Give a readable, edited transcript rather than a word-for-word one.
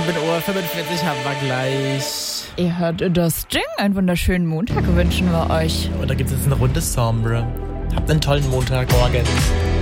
7:45 haben wir gleich. Ihr hört das Ding. Einen wunderschönen Montag wünschen wir euch. Und da gibt es jetzt eine Runde Sombre. Habt einen tollen Montagmorgen.